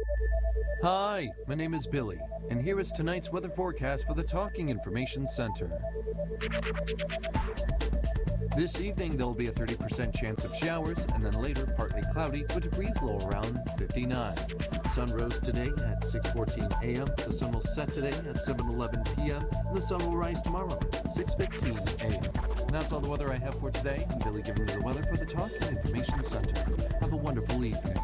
Hi, my name is Billy, and here is tonight's weather forecast for the Talking Information Center. This evening, there will be a 30% chance of showers, and then later, partly cloudy, with a breeze low around 59. The sun rose today at 6:14 a.m., the sun will set today at 7:11 p.m., and the sun will rise tomorrow at 6:15 a.m. And that's all the weather I have for today. I'm Billy giving you the weather for the Talking Information Center. Have a wonderful evening.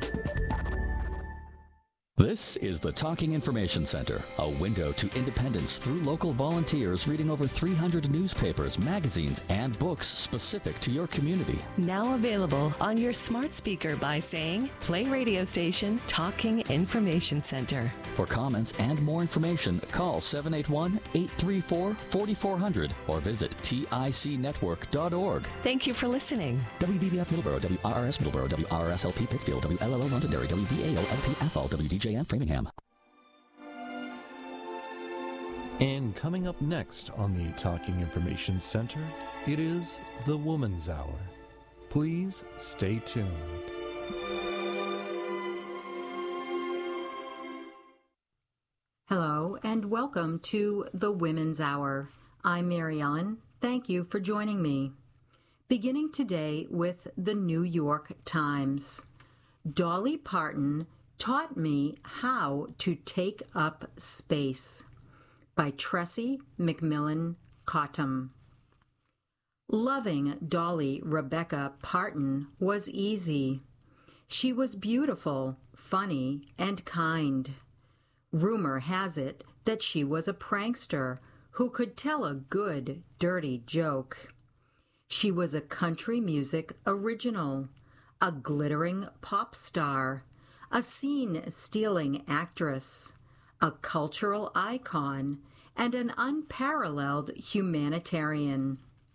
This is the Talking Information Center, a window to independence through local volunteers reading over 300 newspapers, magazines, and books specific to your community. Now available on your smart speaker by saying, play radio station Talking Information Center. For comments and more information, call 781-834-4400 or visit ticnetwork.org. Thank you for listening. WVBF Middleborough, WRRS Middleborough, WRSLP Pittsfield, WLLO Londonderry, WVAO LP Athol, WDJM Framingham. And coming up next on the Talking Information Center, it is the Woman's Hour. Please stay tuned. Hello and welcome to the Women's Hour. I'm Mary Ellen. Thank you for joining me. Beginning today with the New York Times. Dolly Parton taught me how to take up space, by Tressie McMillan Cottom. Loving Dolly Rebecca Parton was easy. She was beautiful, funny, and kind. Rumor has it that she was a prankster who could tell a good, dirty joke. She was a country music original, a glittering pop star, a scene-stealing actress, a cultural icon, and an unparalleled humanitarian.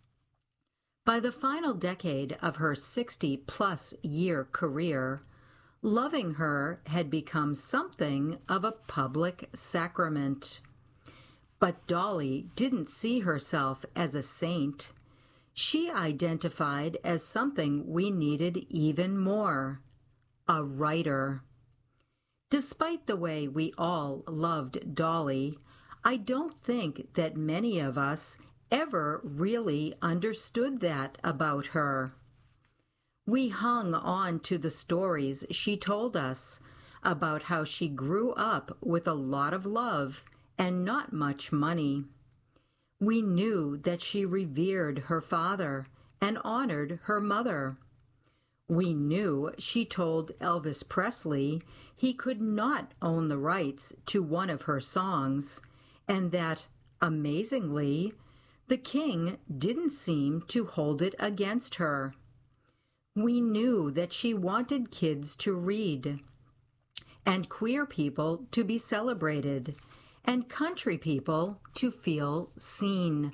By the final decade of her 60-plus year career, loving her had become something of a public sacrament. But Dolly didn't see herself as a saint. She identified as something we needed even more, a writer. Despite the way we all loved Dolly, I don't think that many of us ever really understood that about her. We hung on to the stories she told us about how she grew up with a lot of love and not much money. We knew that she revered her father and honored her mother. We knew she told Elvis Presley he could not own the rights to one of her songs, and that, amazingly, the king didn't seem to hold it against her. We knew that she wanted kids to read, and queer people to be celebrated, and country people to feel seen.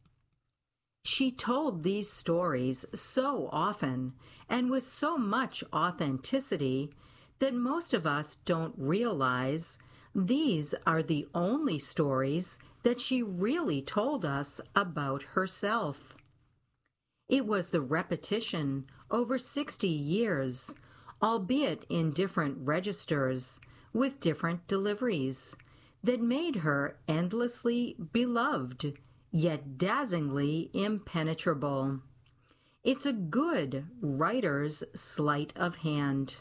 She told these stories so often and with so much authenticity that most of us don't realize these are the only stories that she really told us about herself. It was the repetition over 60 years, albeit in different registers, with different deliveries, that made her endlessly beloved, yet dazzlingly impenetrable. It's a good writer's sleight of hand.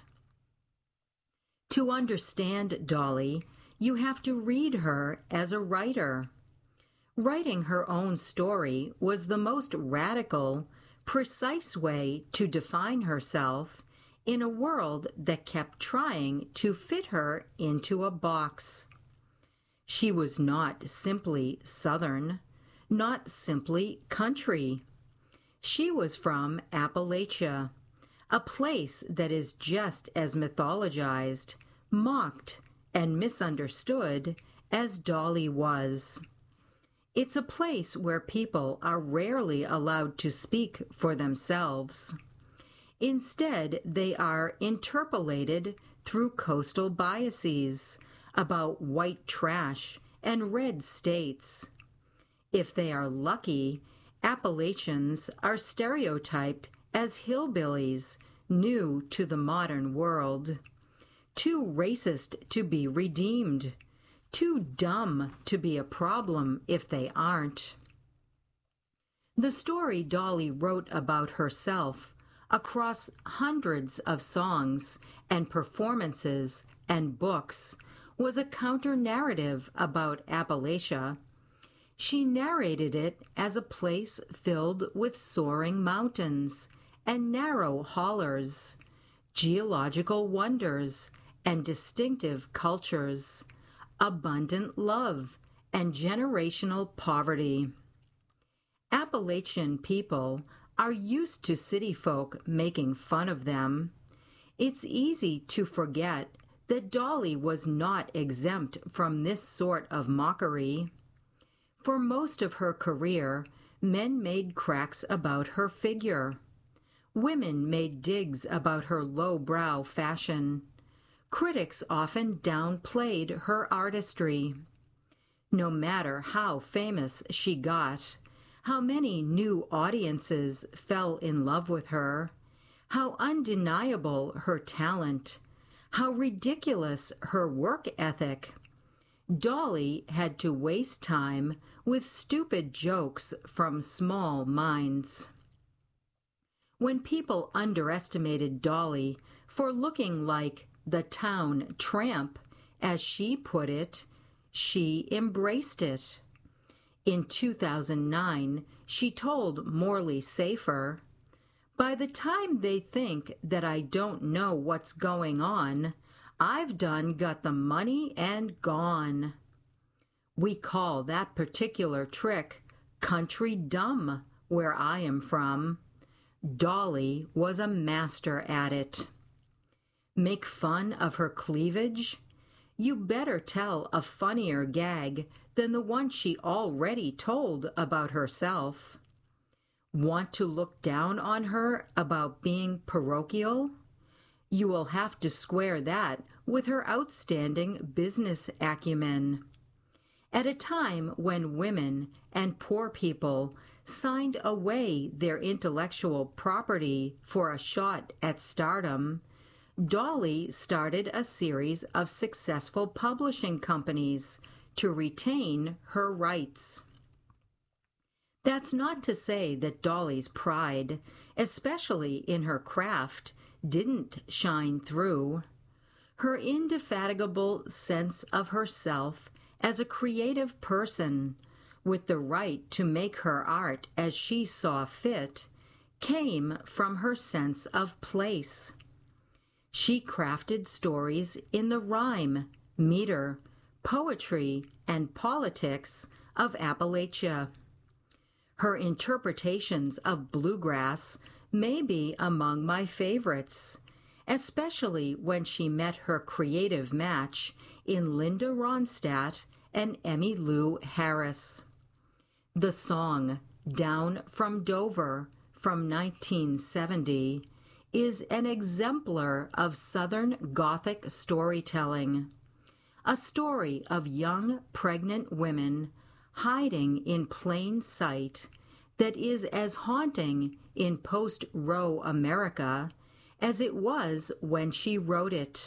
To understand Dolly, you have to read her as a writer. Writing her own story was the most radical, precise way to define herself in a world that kept trying to fit her into a box. She was not simply Southern, not simply country. She was from Appalachia, a place that is just as mythologized, mocked, and misunderstood as Dolly was. It's a place where people are rarely allowed to speak for themselves. Instead, they are interpolated through coastal biases about white trash and red states. If they are lucky, Appalachians are stereotyped as hillbillies, new to the modern world. too racist to be redeemed, too dumb to be a problem if they aren't. The story Dolly wrote about herself across hundreds of songs and performances and books was a counter-narrative about Appalachia. She narrated it as a place filled with soaring mountains and narrow hollers, geological wonders and distinctive cultures, abundant love and generational poverty. Appalachian people are used to city folk making fun of them. It's easy to forget that Dolly was not exempt from this sort of mockery. For most of her career, men made cracks about her figure. Women made digs about her low-brow fashion. Critics often downplayed her artistry. No matter how famous she got, how many new audiences fell in love with her, how undeniable her talent, how ridiculous her work ethic, Dolly had to waste time with stupid jokes from small minds. When people underestimated Dolly for looking like the town tramp, as she put it, she embraced it. In 2009, she told Morley Safer, "By the time they think that I don't know what's going on, I've done got the money and gone." We call that particular trick country dumb where I am from. Dolly was a master at it. Make fun of her cleavage? You better tell a funnier gag than the one she already told about herself. Want to look down on her about being parochial? You will have to square that with her outstanding business acumen. At a time when women and poor people signed away their intellectual property for a shot at stardom, Dolly started a series of successful publishing companies to retain her rights. That's not to say that Dolly's pride, especially in her craft, didn't shine through. Her indefatigable sense of herself as a creative person, with the right to make her art as she saw fit, came from her sense of place. She crafted stories in the rhyme, meter, poetry, and politics of Appalachia. Her interpretations of bluegrass may be among my favorites, especially when she met her creative match in Linda Ronstadt and Emmylou Harris. The song Down from Dover from 1970 is an exemplar of Southern Gothic storytelling, a story of young pregnant women hiding in plain sight that is as haunting in post-Roe America as it was when she wrote it.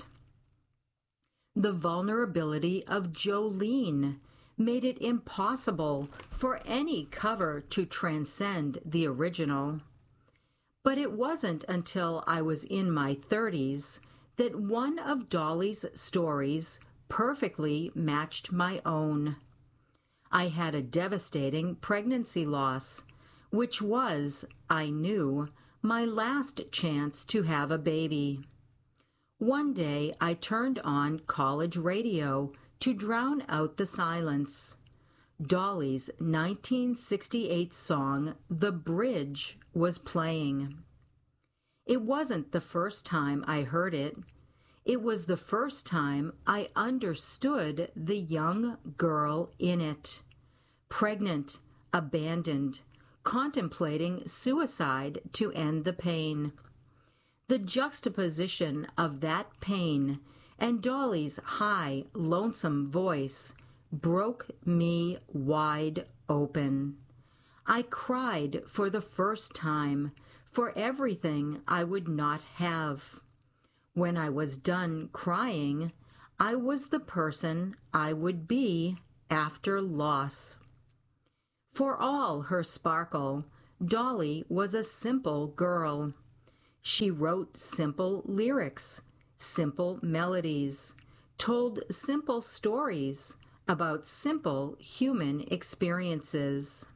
The vulnerability of Jolene made it impossible for any cover to transcend the original. But it wasn't until I was in my 30s that one of Dolly's stories perfectly matched my own. I had a devastating pregnancy loss, which was, I knew, my last chance to have a baby. One day I turned on college radio to drown out the silence. Dolly's 1968 song, The Bridge, was playing. It wasn't the first time I heard it. It was the first time I understood the young girl in it. Pregnant, abandoned, contemplating suicide to end the pain. The juxtaposition of that pain and Dolly's high, lonesome voice broke me wide open. I cried for the first time for everything I would not have. When I was done crying, I was the person I would be after loss. For all her sparkle, Dolly was a simple girl. She wrote simple lyrics, simple melodies, told simple stories about simple human experiences.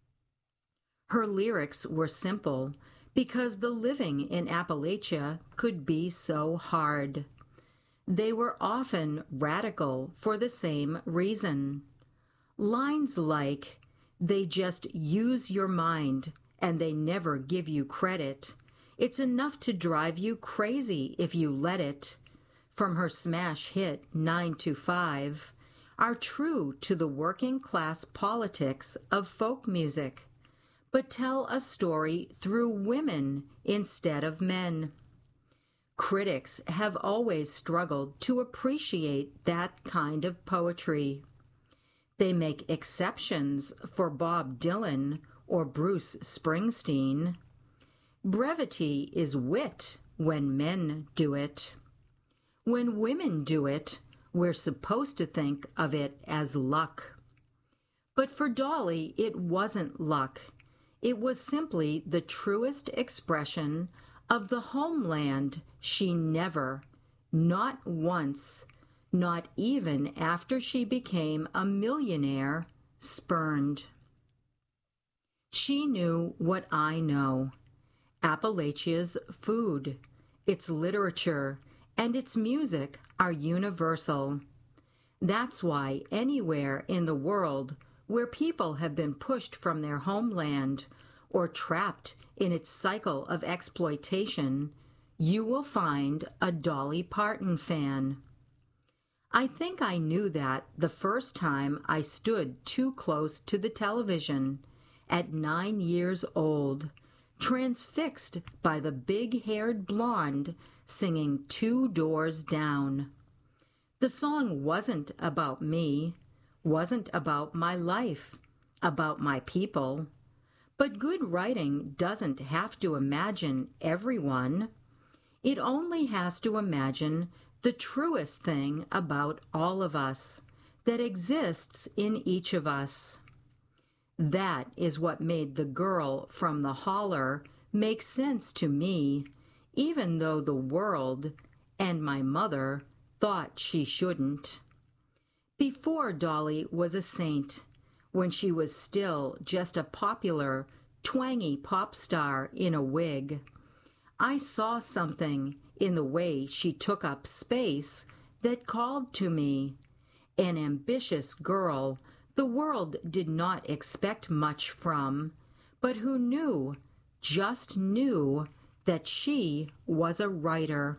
Her lyrics were simple because the living in Appalachia could be so hard. They were often radical for the same reason. Lines like, "They just use your mind and they never give you credit. It's enough to drive you crazy if you let it," from her smash hit 9 to 5, are true to the working class politics of folk music, but tell a story through women instead of men. Critics have always struggled to appreciate that kind of poetry. They make exceptions for Bob Dylan or Bruce Springsteen. Brevity is wit when men do it. When women do it, we're supposed to think of it as luck. But for Dolly, it wasn't luck. It was simply the truest expression of the homeland she never, not once, not even after she became a millionaire, spurned. She knew what I know: Appalachia's food, its literature, and its music are universal. That's why anywhere in the world where people have been pushed from their homeland or trapped in its cycle of exploitation, you will find a Dolly Parton fan. I think I knew that the first time I stood too close to the television at 9 years old, transfixed by the big-haired blonde singing Two Doors Down. The song wasn't about me, wasn't about my life, about my people. But good writing doesn't have to imagine everyone. It only has to imagine the truest thing about all of us that exists in each of us. That is what made the girl from the holler make sense to me, even though the world and my mother thought she shouldn't. Before Dolly was a saint, when she was still just a popular, twangy pop star in a wig, I saw something in the way she took up space that called to me. An ambitious girl the world did not expect much from, but who knew, just knew, that she was a writer.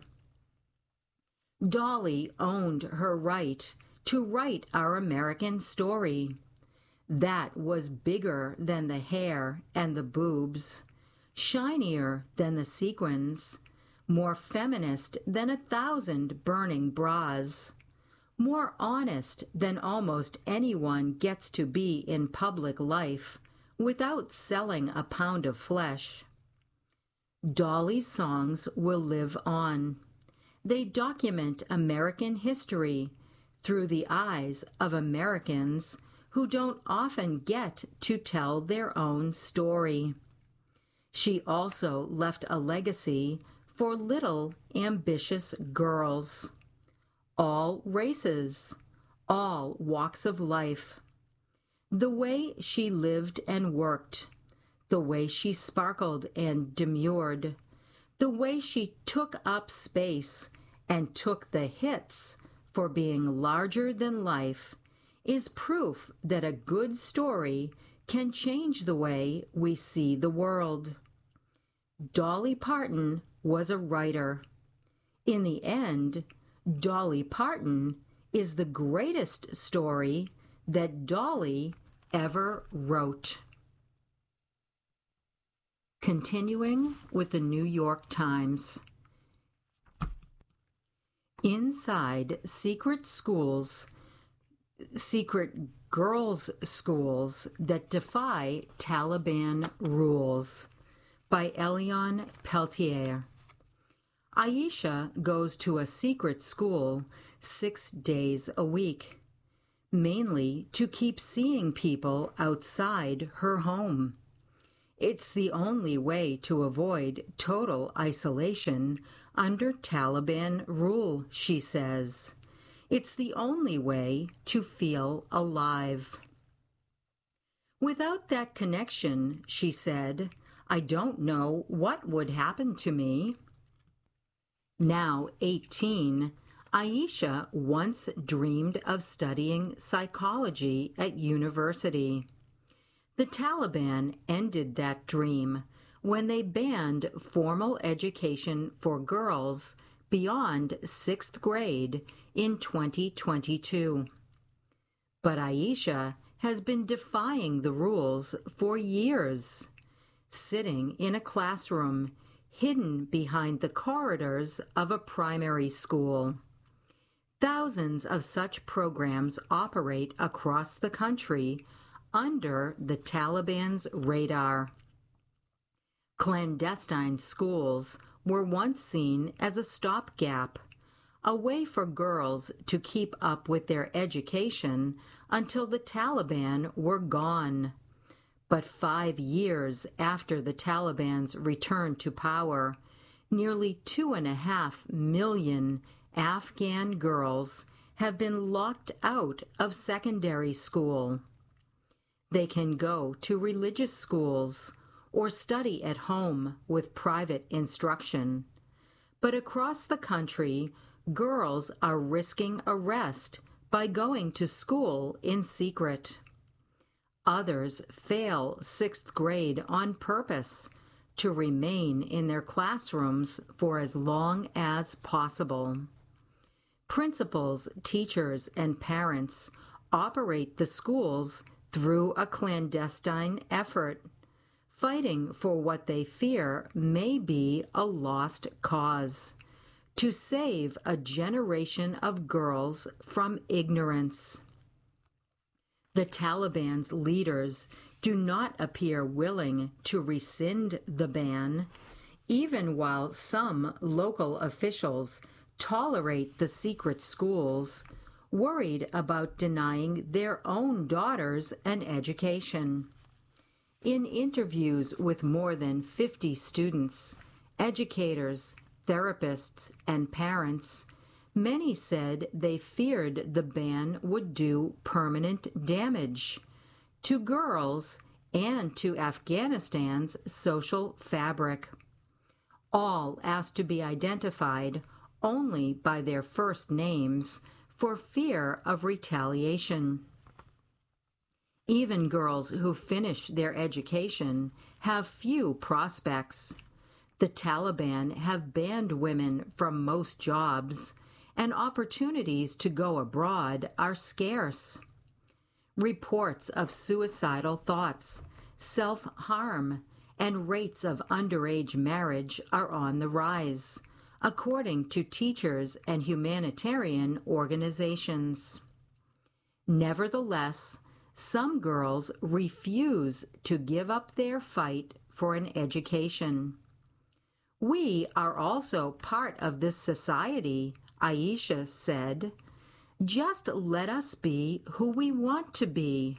Dolly owned her right to write our American story. That was bigger than the hair and the boobs, shinier than the sequins, more feminist than 1,000 burning bras, more honest than almost anyone gets to be in public life without selling a pound of flesh. Dolly's songs will live on. They document American history through the eyes of Americans who don't often get to tell their own story. She also left a legacy for little ambitious girls. All races, all walks of life. The way she lived and worked, the way she sparkled and demurred, the way she took up space and took the hits for being larger than life, is proof that a good story can change the way we see the world. Dolly Parton was a writer. In the end, Dolly Parton is the greatest story that Dolly ever wrote. Continuing with the New York Times. Inside secret schools, secret girls' schools that defy Taliban rules, by Elion Peltier. Aisha goes to a secret school 6 days a week, mainly to keep seeing people outside her home. It's the only way to avoid total isolation under Taliban rule, she says. It's the only way to feel alive. Without that connection, she said, I don't know what would happen to me. Now 18, Aisha once dreamed of studying psychology at university. The Taliban ended that dream when they banned formal education for girls beyond 6th grade in 2022. But Aisha has been defying the rules for years, sitting in a classroom hidden behind the corridors of a primary school. Thousands of such programs operate across the country under the Taliban's radar. Clandestine schools were once seen as a stopgap, a way for girls to keep up with their education until the Taliban were gone. But 5 years after the Taliban's return to power, nearly 2.5 million Afghan girls have been locked out of secondary school. They can go to religious schools or study at home with private instruction. But across the country, girls are risking arrest by going to school in secret. Others fail 6th grade on purpose to remain in their classrooms for as long as possible. Principals, teachers, and parents operate the schools through a clandestine effort, fighting for what they fear may be a lost cause, to save a generation of girls from ignorance. The Taliban's leaders do not appear willing to rescind the ban, even while some local officials tolerate the secret schools, worried about denying their own daughters an education. In interviews with more than 50 students, educators, therapists, and parents, many said they feared the ban would do permanent damage to girls and to Afghanistan's social fabric. All asked to be identified only by their first names for fear of retaliation. Even girls who finish their education have few prospects. The Taliban have banned women from most jobs, and opportunities to go abroad are scarce. Reports of suicidal thoughts, self-harm, and rates of underage marriage are on the rise, according to teachers and humanitarian organizations. Nevertheless, some girls refuse to give up their fight for an education. We are also part of this society, Aisha said. Just let us be who we want to be.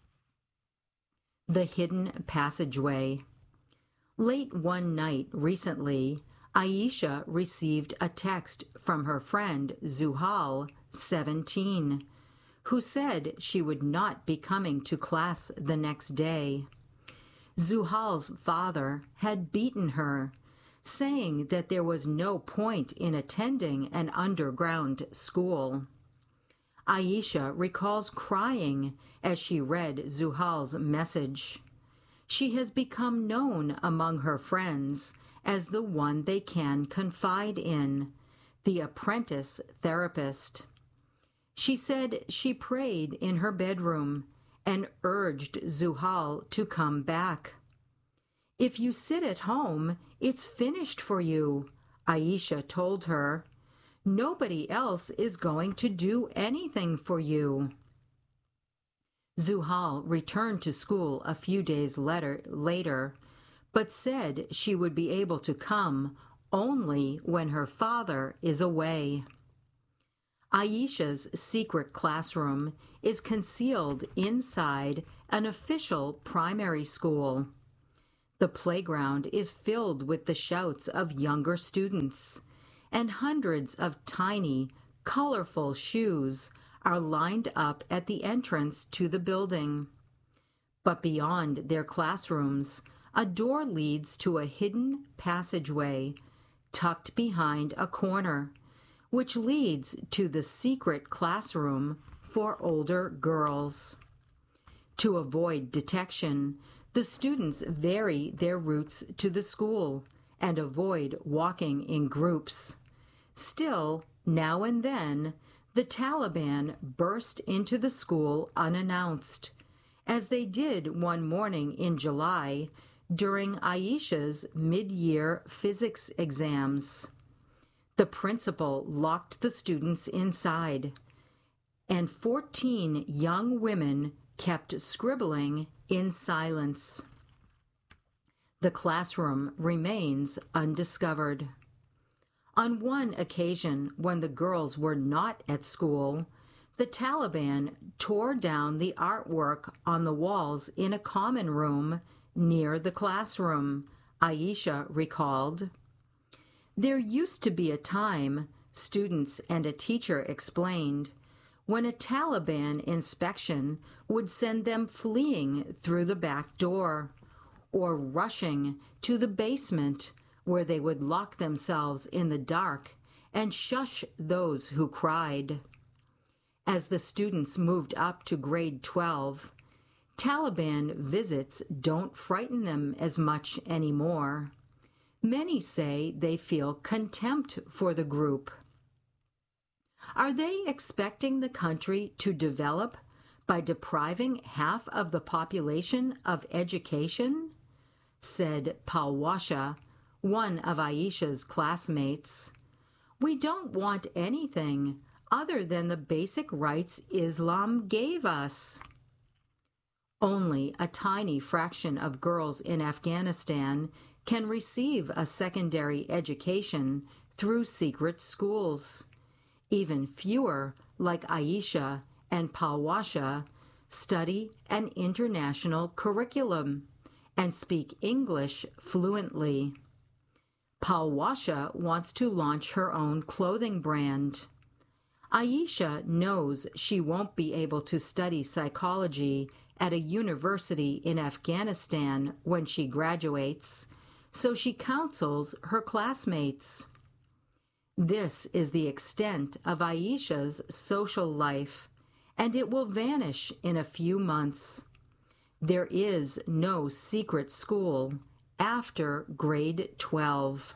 The hidden passageway. Late one night recently, Aisha received a text from her friend Zuhal, 17, who said she would not be coming to class the next day. Zuhal's father had beaten her, saying that there was no point in attending an underground school. Aisha recalls crying as she read Zuhal's message. She has become known among her friends as the one they can confide in, the apprentice therapist. She said she prayed in her bedroom and urged Zuhal to come back. If you sit at home, it's finished for you, Aisha told her. Nobody else is going to do anything for you. Zuhal returned to school a few days later, but said she would be able to come only when her father is away. Aisha's secret classroom is concealed inside an official primary school. The playground is filled with the shouts of younger students, and hundreds of tiny, colorful shoes are lined up at the entrance to the building. But beyond their classrooms, a door leads to a hidden passageway tucked behind a corner, which leads to the secret classroom for older girls. To avoid detection, the students vary their routes to the school and avoid walking in groups. Still, now and then, the Taliban burst into the school unannounced, as they did one morning in July during Aisha's mid-year physics exams. The principal locked the students inside, and 14 young women kept scribbling in silence. The classroom remains undiscovered. On one occasion, when the girls were not at school, the Taliban tore down the artwork on the walls in a common room near the classroom, Aisha recalled. There used to be a time, students and a teacher explained, when a Taliban inspection would send them fleeing through the back door or rushing to the basement, where they would lock themselves in the dark and shush those who cried. As the students moved up to grade 12, Taliban visits don't frighten them as much anymore. Many say they feel contempt for the group. Are they expecting the country to develop by depriving half of the population of education? Said Palwasha, one of Aisha's classmates. We don't want anything other than the basic rights Islam gave us. Only a tiny fraction of girls in Afghanistan can receive a secondary education through secret schools. Even fewer, like Aisha and Palwasha, study an international curriculum and speak English fluently. Palwasha wants to launch her own clothing brand. Aisha knows she won't be able to study psychology at a university in Afghanistan when she graduates, so she counsels her classmates. This is the extent of Aisha's social life, and it will vanish in a few months. There is no secret school after grade 12.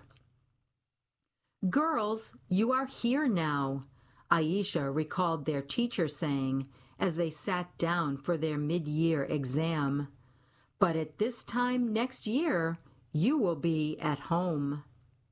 Girls, you are here now, Aisha recalled their teacher saying as they sat down for their mid-year exam. But at this time next year, you will be at home.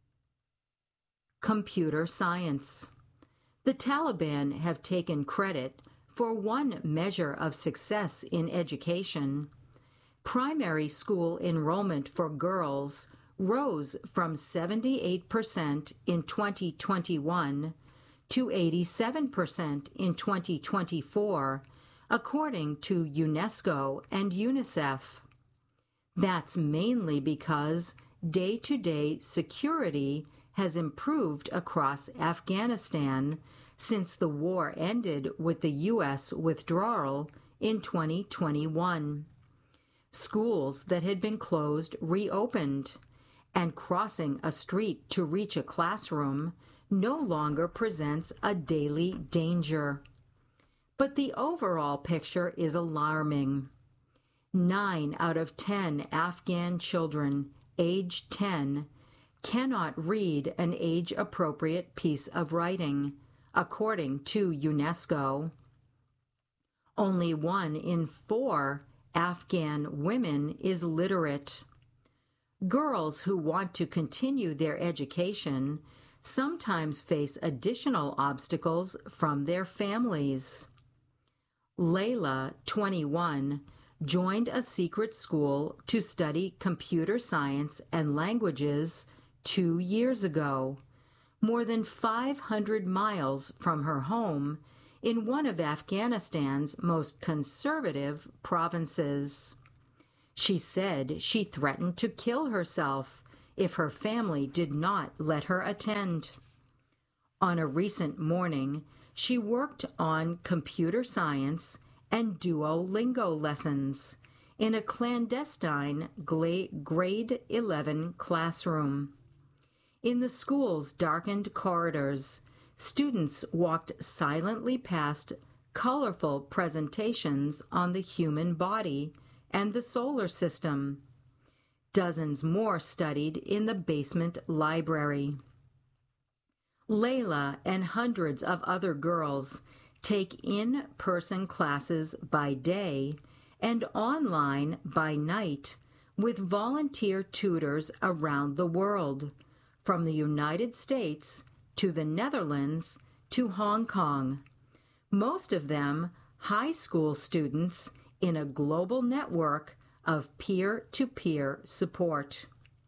Computer science. The Taliban have taken credit for one measure of success in education. Primary school enrollment for girls rose from 78% in 2021 to 87% in 2024, according to UNESCO and UNICEF. That's mainly because day-to-day security has improved across Afghanistan since the war ended with the U.S. withdrawal in 2021. Schools that had been closed reopened, and crossing a street to reach a classroom no longer presents a daily danger. But the overall picture is alarming. 9 out of 10 Afghan children aged 10 cannot read an age-appropriate piece of writing, according to UNESCO. Only 1 in 4 Afghan women is literate. Girls who want to continue their education sometimes face additional obstacles from their families. Layla, 21, joined a secret school to study computer science and languages 2 years ago, more than 500 miles from her home in one of Afghanistan's most conservative provinces. She said she threatened to kill herself if her family did not let her attend. On a recent morning, she worked on computer science and Duolingo lessons in a clandestine grade 11 classroom. In the school's darkened corridors, students walked silently past colorful presentations on the human body and the solar system. Dozens more studied in the basement library. Layla and hundreds of other girls take in-person classes by day and online by night with volunteer tutors around the world, from the United States to the Netherlands to Hong Kong. Most of them high school students in a global network of peer-to-peer support.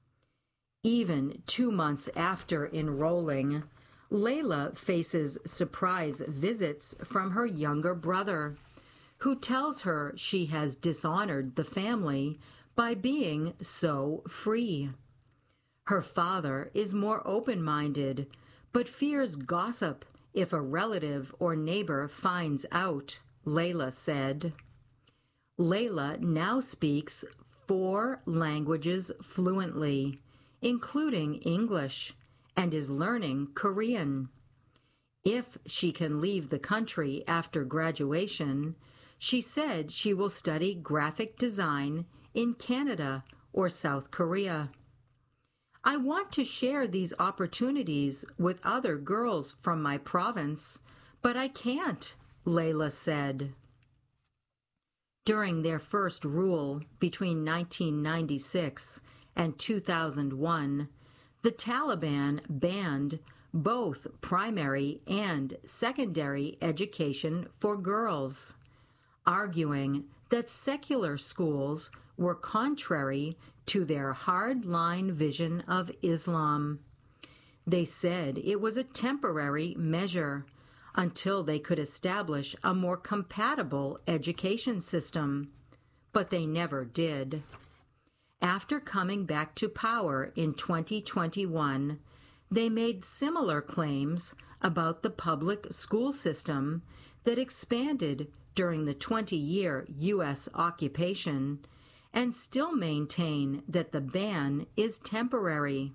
Even 2 months after enrolling, Layla faces surprise visits from her younger brother, who tells her she has dishonored the family by being so free. Her father is more open-minded, but fears gossip if a relative or neighbor finds out, Layla said. Layla now speaks 4 languages fluently, including English, and is learning Korean. If she can leave the country after graduation, she said she will study graphic design in Canada or South Korea. I want to share these opportunities with other girls from my province, but I can't, Layla said. During their first rule between 1996 and 2001, the Taliban banned both primary and secondary education for girls, arguing that secular schools were contrary to their hard-line vision of Islam. They said it was a temporary measure until they could establish a more compatible education system, but they never did. After coming back to power in 2021, they made similar claims about the public school system that expanded during the 20-year U.S. occupation and still maintain that the ban is temporary.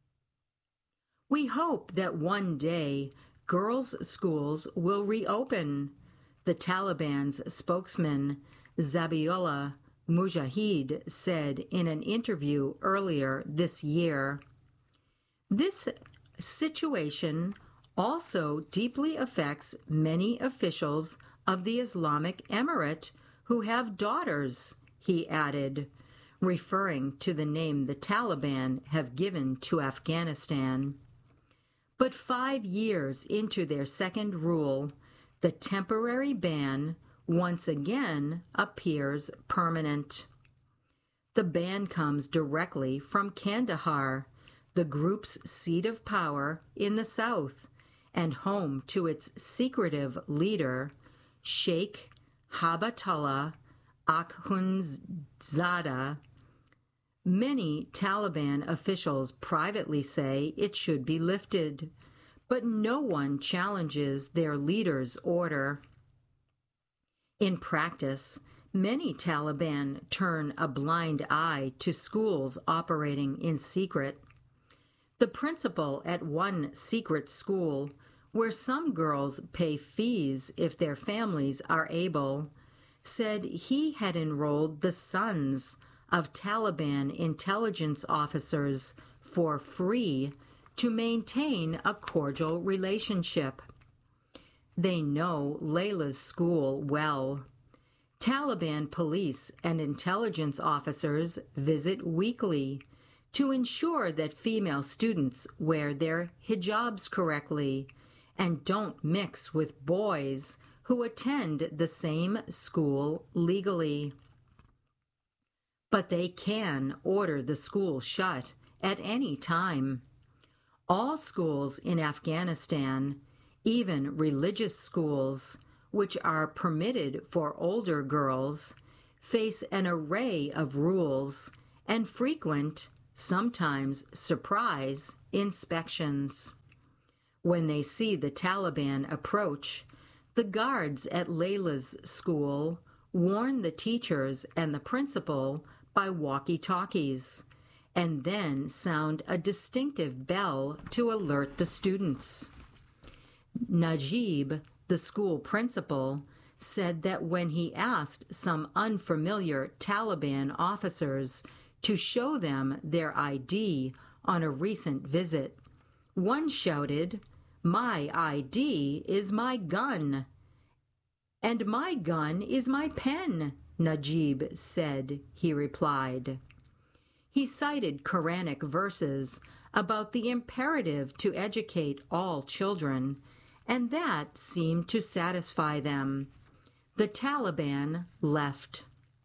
We hope that one day girls' schools will reopen, the Taliban's spokesman, Zabiullah Mujahid, said in an interview earlier this year. This situation also deeply affects many officials of the Islamic Emirate who have daughters, he added, referring to the name the Taliban have given to Afghanistan. But 5 years into their second rule, the temporary ban once again appears permanent. The ban comes directly from Kandahar, the group's seat of power in the south, and home to its secretive leader, Sheikh Habatullah Akhundzada. Many Taliban officials privately say it should be lifted, but no one challenges their leader's order. In practice, many Taliban turn a blind eye to schools operating in secret. The principal at one secret school, where some girls pay fees if their families are able, said he had enrolled the sons of Taliban intelligence officers for free to maintain a cordial relationship. They know Layla's school well. Taliban police and intelligence officers visit weekly to ensure that female students wear their hijabs correctly and don't mix with boys who attend the same school legally. But they can order the school shut at any time. All schools in Afghanistan, even religious schools, which are permitted for older girls, face an array of rules and frequent, sometimes surprise, inspections. When they see the Taliban approach, the guards at Layla's school warn the teachers and the principal by walkie-talkies, and then sound a distinctive bell to alert the students. Najib, the school principal, said that when he asked some unfamiliar Taliban officers to show them their ID on a recent visit, one shouted, "My ID is my gun." "And my gun is my pen," Najib said, he replied. He cited Quranic verses about the imperative to educate all children, and that seemed to satisfy them. The Taliban left.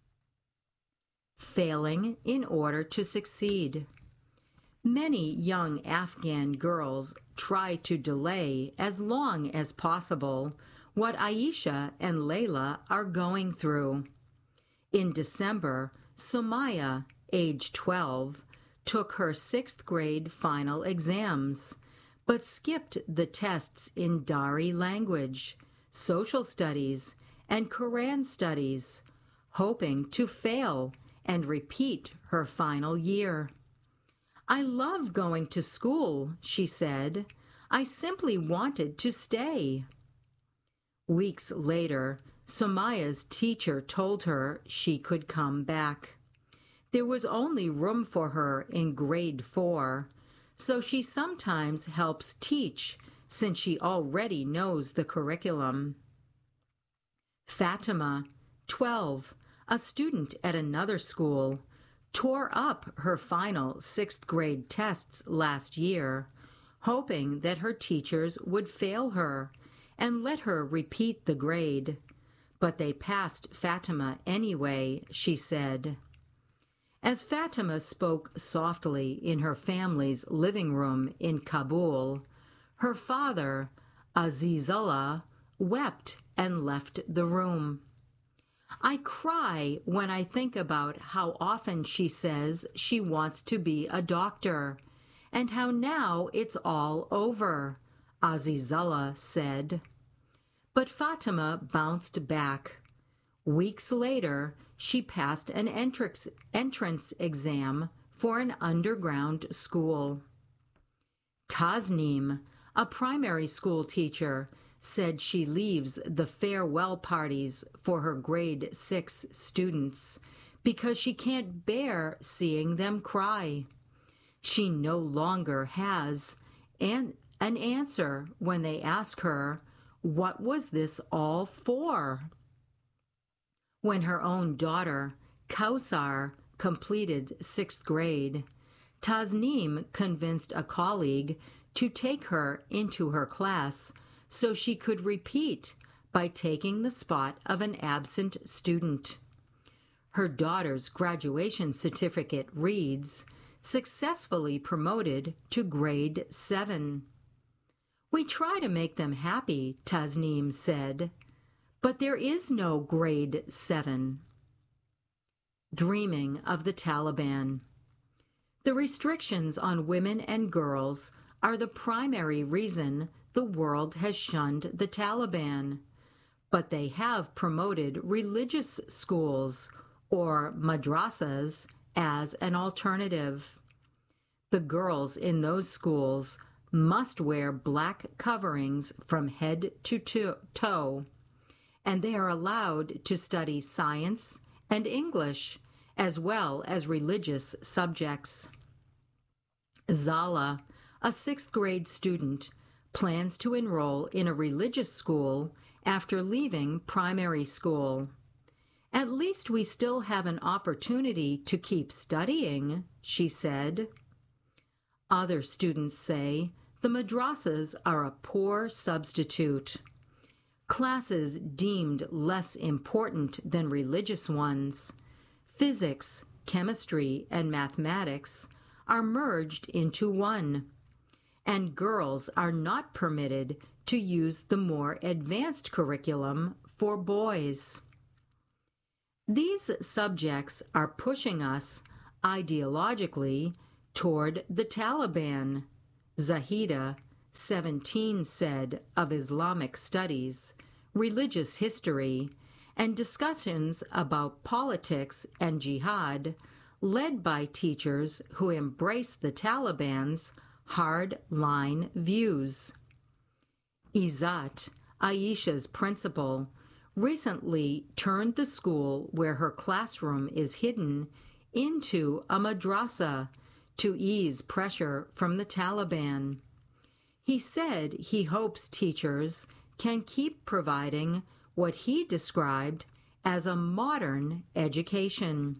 Failing in order to succeed. Many young Afghan girls try to delay as long as possible what Aisha and Layla are going through. In December, Sumaya, age 12, took her 6th grade final exams, but skipped the tests in Dari language, social studies, and Quran studies, hoping to fail and repeat her final year. "I love going to school," she said. "I simply wanted to stay." Weeks later, Sumaya's teacher told her she could come back. There was only room for her in grade 4, so she sometimes helps teach since she already knows the curriculum. Fatima, 12, a student at another school, tore up her final 6th grade tests last year, hoping that her teachers would fail her and let her repeat the grade. But they passed Fatima anyway, she said. As Fatima spoke softly in her family's living room in Kabul, her father, Azizullah, wept and left the room. "I cry when I think about how often she says she wants to be a doctor, and how now it's all over," Azizullah said. But Fatima bounced back. Weeks later, she passed an entrance exam for an underground school. Tasneem, a primary school teacher, said she leaves the farewell parties for her grade 6 students because she can't bear seeing them cry. She no longer has an answer when they ask her, "What was this all for?" When her own daughter, Kausar, completed 6th grade, Tasneem convinced a colleague to take her into her class so she could repeat by taking the spot of an absent student. Her daughter's graduation certificate reads, "Successfully promoted to grade 7. "We try to make them happy," Tasneem said, "but there is no grade 7. Dreaming of the Taliban. The restrictions on women and girls are the primary reason the world has shunned the Taliban, but they have promoted religious schools, or madrasas, as an alternative. The girls in those schools must wear black coverings from head to toe, and they are allowed to study science and English, as well as religious subjects. Zala, a 6th grade student, plans to enroll in a religious school after leaving primary school. "At least we still have an opportunity to keep studying," she said. Other students say the madrasas are a poor substitute. Classes deemed less important than religious ones, physics, chemistry, and mathematics, are merged into one, and girls are not permitted to use the more advanced curriculum for boys. These subjects are pushing us ideologically toward the Taliban, Zahida, 17, said of Islamic studies, religious history, and discussions about politics and jihad led by teachers who embrace the Taliban's hard-line views. Izzat, Aisha's principal, recently turned the school where her classroom is hidden into a madrasa to ease pressure from the Taliban. He said he hopes teachers can keep providing what he described as a modern education.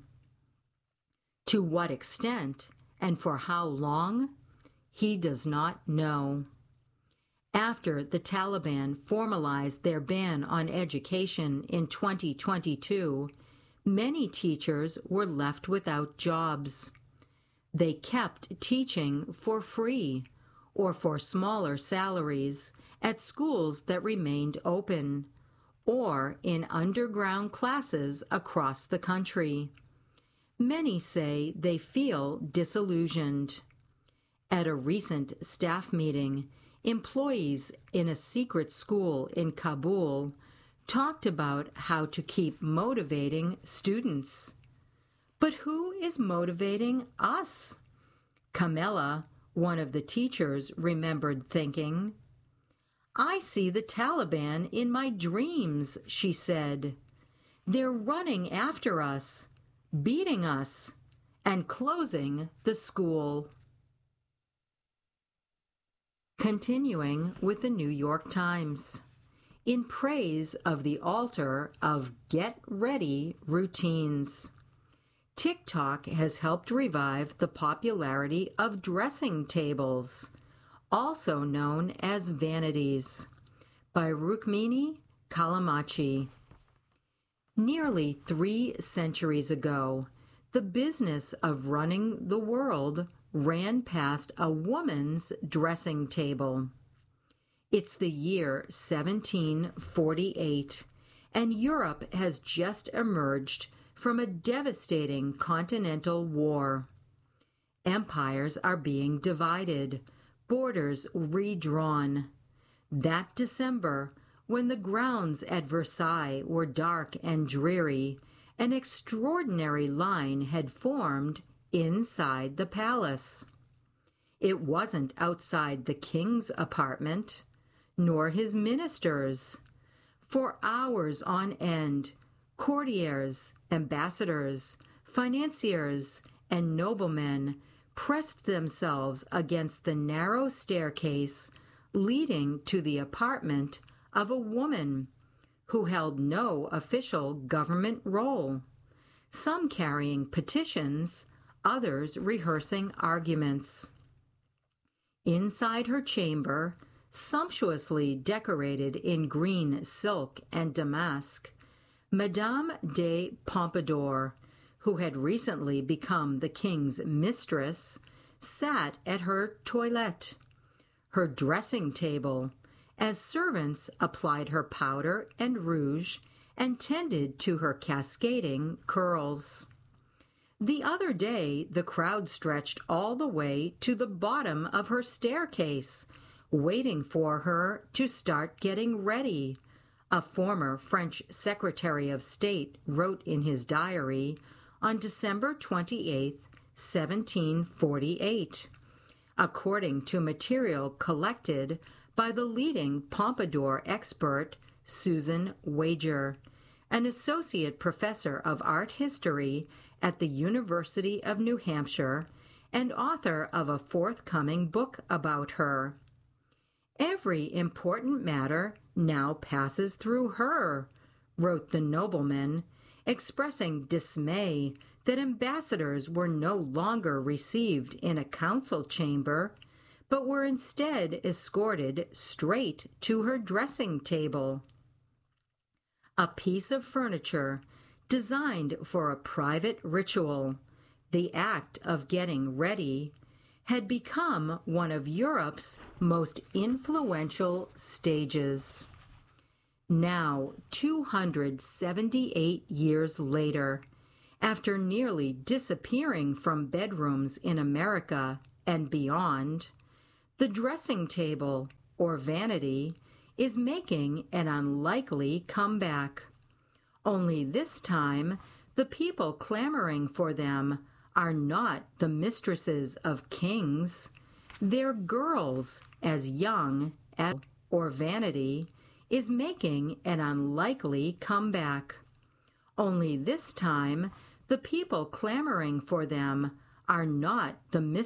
To what extent and for how long, he does not know. After the Taliban formalized their ban on education in 2022, many teachers were left without jobs. They kept teaching for free or for smaller salaries at schools that remained open, or in underground classes across the country. Many say they feel disillusioned. At a recent staff meeting, employees in a secret school in Kabul talked about how to keep motivating students. But who is motivating us? Kamela, one of the teachers, remembered thinking. I see the Taliban in my dreams, she said. They're running after us, beating us, and closing the school. Continuing with the New York Times. In praise of the altar of get-ready routines. TikTok has helped revive the popularity of dressing tables, also known as vanities, by Rukmini Callimachi. Nearly 3 centuries ago, the business of running the world ran past a woman's dressing table. It's the year 1748, and Europe has just emerged from a devastating continental war. Empires are being divided, borders redrawn. That December, when the grounds at Versailles were dark and dreary, an extraordinary line had formed inside the palace. It wasn't outside the king's apartment, nor his ministers. For hours on end, courtiers, ambassadors, financiers, and noblemen pressed themselves against the narrow staircase leading to the apartment of a woman who held no official government role, some carrying petitions, others rehearsing arguments. Inside her chamber, sumptuously decorated in green silk and damask, Madame de Pompadour, who had recently become the king's mistress, sat at her toilette, her dressing table, as servants applied her powder and rouge and tended to her cascading curls. The other day, the crowd stretched all the way to the bottom of her staircase, waiting for her to start getting ready, a former French Secretary of State wrote in his diary on December 28, 1748, according to material collected by the leading Pompadour expert Susan Wager, an associate professor of art history at the University of New Hampshire and author of a forthcoming book about her. Every important matter now passes through her, wrote the nobleman, expressing dismay that ambassadors were no longer received in a council chamber, but were instead escorted straight to her dressing table. A piece of furniture designed for a private ritual, The act of getting ready had become one of Europe's most influential stages. Now, 278 years later, after nearly disappearing from bedrooms in America and beyond, the dressing table, or vanity, is making an unlikely comeback. Only this time, the people clamoring for them are not the mistresses of kings. They're girls as young as, or vanity, is making an unlikely comeback. Only this time, the people clamoring for them are not the mistresses